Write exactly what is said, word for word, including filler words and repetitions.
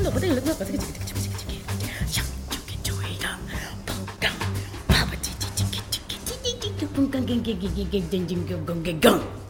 너 보다 이런 거 같아. 그치 그치 그치 그치 그치. 샹쪽이 조이랑 펑강 바바치치치치치치치치치 펑강갱갱갱갱갱갱갱갱